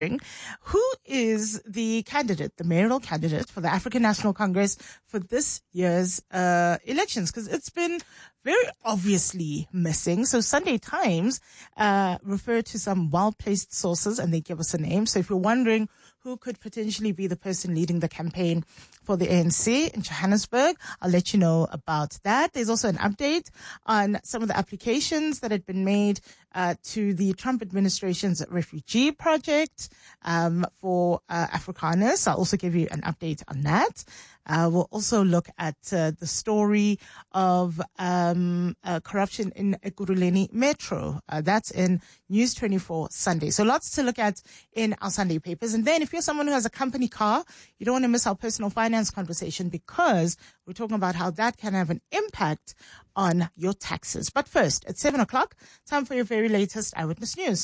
who is the candidate, the mayoral candidate for the African National Congress for this year's elections, because it's been very obviously missing. So Sunday Times referred to some well-placed sources and they give us a name. So if you're wondering who could potentially be the person leading the campaign for the ANC in Johannesburg, I'll let you know about that. There's also an update on some of the applications that had been made to the Trump administration's refugee project for Afrikaners. I'll also give you an update on that. We'll also look at the story of corruption in Ekurhuleni Metro. That's in News 24 Sunday. So lots to look at in our Sunday papers. And then if you're someone who has a company car, you don't want to miss our personal finance conversation, because we're talking about how that can have an impact on your taxes. But first, at 7 o'clock, time for your very latest Eyewitness News.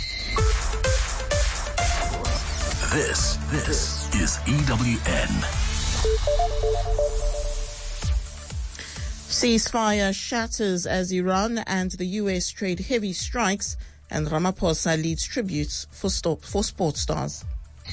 This is EWN. Ceasefire shatters as Iran and the US trade heavy strikes, and Ramaphosa leads tributes for sports stars.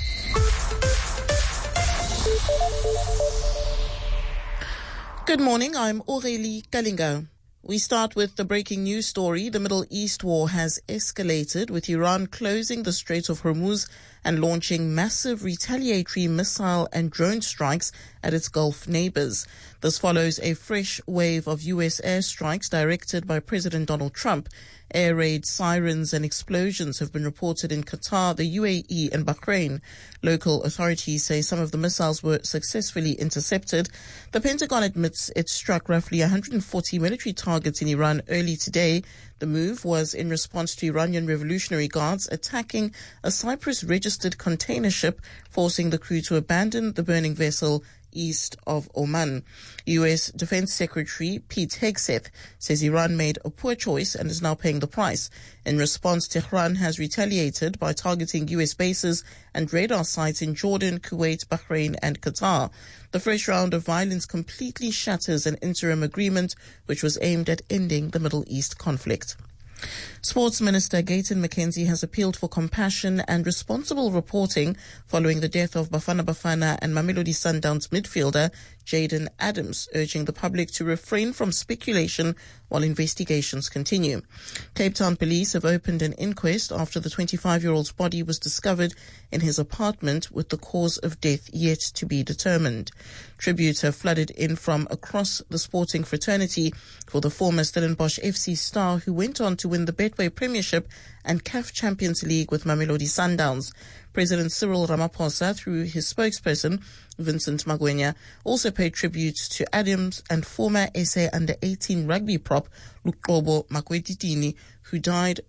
Good morning, I'm Aurélie Kalinga. We start with the breaking news story. The Middle East war has escalated, with Iran closing the Strait of Hormuz and launching massive retaliatory missile and drone strikes at its Gulf neighbors. This follows a fresh wave of U.S. airstrikes directed by President Donald Trump. Air raid sirens and explosions have been reported in Qatar, the UAE and Bahrain. Local authorities say some of the missiles were successfully intercepted. The Pentagon admits it struck roughly 140 military targets in Iran early today. The move was in response to Iranian Revolutionary Guards attacking a Cyprus-registered container ship, forcing the crew to abandon the burning vessel east of Oman. U.S. Defense Secretary Pete Hegseth says Iran made a poor choice and is now paying the price. In response, Tehran has retaliated by targeting U.S. bases and radar sites in Jordan, Kuwait, Bahrain and Qatar. The fresh round of violence completely shatters an interim agreement which was aimed at ending the Middle East conflict. Sports Minister Gayton McKenzie has appealed for compassion and responsible reporting following the death of Bafana Bafana and Mamelodi Sundowns midfielder Jayden Adams, urging the public to refrain from speculation while investigations continue. Cape Town police have opened an inquest after the 25-year-old's body was discovered in his apartment, with the cause of death yet to be determined. Tributes have flooded in from across the sporting fraternity for the former Stellenbosch FC star, who went on to win the Betway Premiership and CAF Champions League with Mamelodi Sundowns. President Cyril Ramaphosa, through his spokesperson, Vincent Magwenya, also paid tribute to Adams and former SA Under-18 rugby prop Luqobo Makwetitini, who died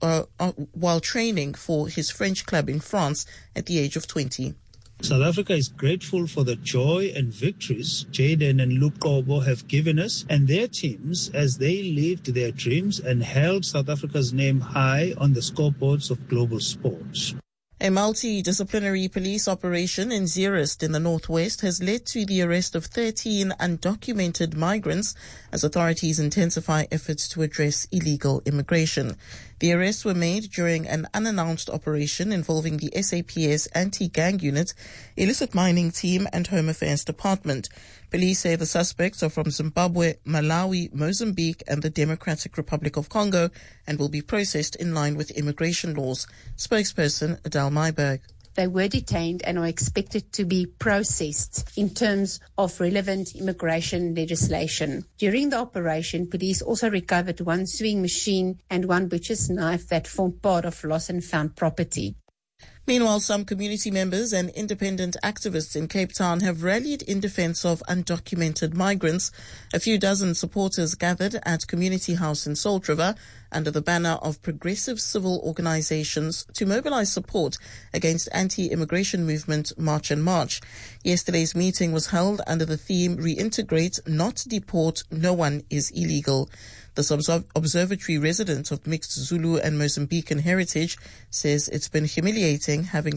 while training for his French club in France at the age of 20. South Africa is grateful for the joy and victories Jayden and Luqobo have given us and their teams as they lived their dreams and held South Africa's name high on the scoreboards of global sports. A multidisciplinary police operation in Zeerust in the northwest has led to the arrest of 13 undocumented migrants as authorities intensify efforts to address illegal immigration. The arrests were made during an unannounced operation involving the SAPS anti-gang unit, illicit mining team and Home Affairs Department. Police say the suspects are from Zimbabwe, Malawi, Mozambique and the Democratic Republic of Congo and will be processed in line with immigration laws. Spokesperson Adele Myberg. They were detained and are expected to be processed in terms of relevant immigration legislation. During the operation, police also recovered one sewing machine and one butcher's knife that formed part of lost and found property. Meanwhile, some community members and independent activists in Cape Town have rallied in defense of undocumented migrants. A few dozen supporters gathered at Community House in Salt River under the banner of progressive civil organizations to mobilize support against anti-immigration movement March and March. Yesterday's meeting was held under the theme Reintegrate, Not Deport, No One is Illegal. This observatory resident of mixed Zulu and Mozambican heritage says it's been humiliating having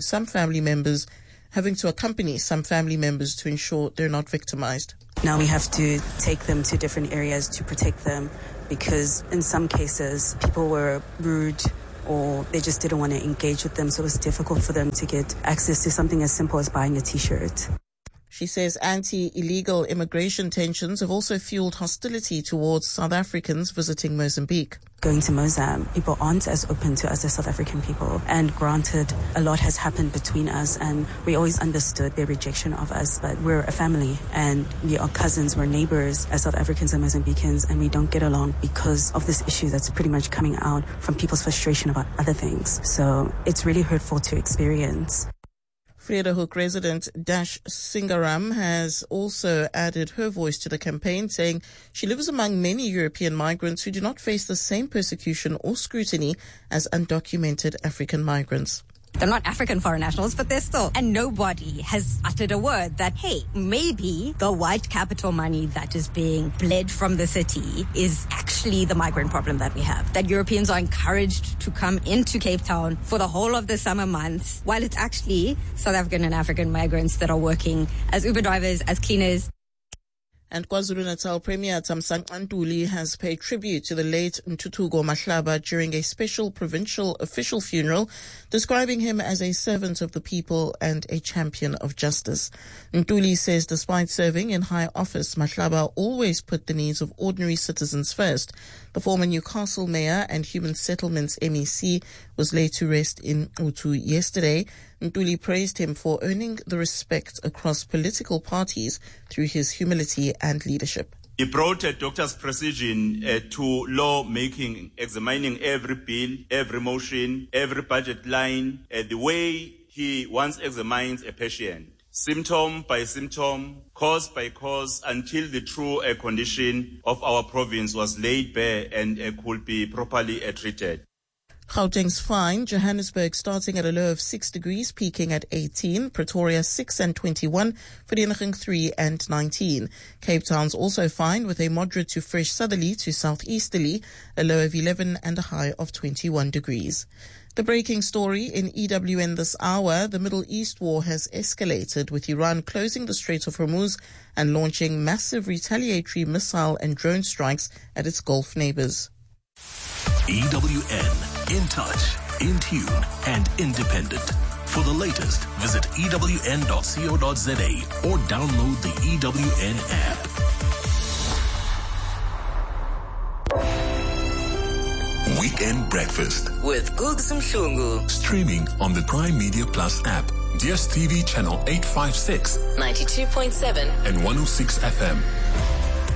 to accompany some family members to ensure they're not victimized. Now we have to take them to different areas to protect them because in some cases people were rude or they just didn't want to engage with them, so it was difficult for them to get access to something as simple as buying a t-shirt. She says anti-illegal immigration tensions have also fueled hostility towards South Africans visiting Mozambique. Going to Mozambique, people aren't as open to us as South African people. And granted, a lot has happened between us, and we always understood their rejection of us. But we're a family, and we are cousins, we're neighbors as South Africans and Mozambicans, and we don't get along because of this issue that's pretty much coming out from people's frustration about other things. So it's really hurtful to experience. Vredehuk resident Dash Singaram has also added her voice to the campaign, saying she lives among many European migrants who do not face the same persecution or scrutiny as undocumented African migrants. They're not African foreign nationals, but they're still. And nobody has uttered a word that, hey, maybe the white capital money that is being bled from the city is actually the migrant problem that we have. That Europeans are encouraged to come into Cape Town for the whole of the summer months, while it's actually South African and African migrants that are working as Uber drivers, as cleaners. And KwaZulu-Natal Premier Thamsanqa Ntuli has paid tribute to the late Ntuthuko Mahlaba during a special provincial official funeral, describing him as a servant of the people and a champion of justice. Ntuli says despite serving in high office, Mahlaba always put the needs of ordinary citizens first. The former Newcastle mayor and Human Settlements MEC was laid to rest in Utu yesterday. Ntuli praised him for earning the respect across political parties through his humility and leadership. He brought a doctor's precision to law-making, examining every bill, every motion, every budget line, the way he once examines a patient, symptom by symptom, cause by cause, until the true condition of our province was laid bare and could be properly treated. Gauteng's fine, Johannesburg starting at a low of 6 degrees, peaking at 18, Pretoria 6 and 21, Vereeniging 3 and 19. Cape Town's also fine with a moderate to fresh southerly to southeasterly, a low of 11 and a high of 21 degrees. The breaking story in EWN this hour, the Middle East war has escalated with Iran closing the Strait of Hormuz and launching massive retaliatory missile and drone strikes at its Gulf neighbors. EWN, in touch, in tune, and independent. For the latest, visit ewn.co.za or download the EWN app. Weekend Breakfast with Googs Mhlungu. Streaming on the Prime Media Plus app, DStv channel 856, 92.7 and 106 FM.